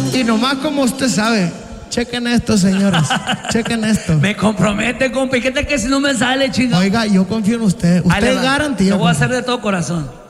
Y nomás como usted sabe, chequen esto, señores. Chequen esto. Me compromete, compa. ¿Y qué tal que si no me sale, chingado? Oiga, yo confío en usted. Ahí le Usted es va. garantía. Lo voy a hacer de todo corazón.